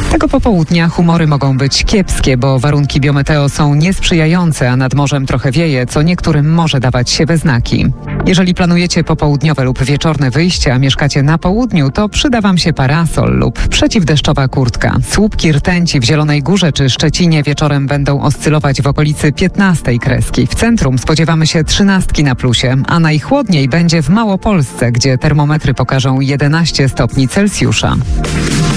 Tego popołudnia humory mogą być kiepskie, bo warunki biometeo są niesprzyjające, a nad morzem trochę wieje, co niektórym może dawać się we znaki. Jeżeli planujecie popołudniowe lub wieczorne wyjście, a mieszkacie na południu, to przyda Wam się parasol lub przeciwdeszczowa kurtka. Słupki rtęci w Zielonej Górze czy Szczecinie wieczorem będą oscylować w okolicy 15 kreski. W centrum spodziewamy się 13 na plusie, a najchłodniej będzie w Małopolsce, gdzie termometry pokażą 11 stopni Celsjusza.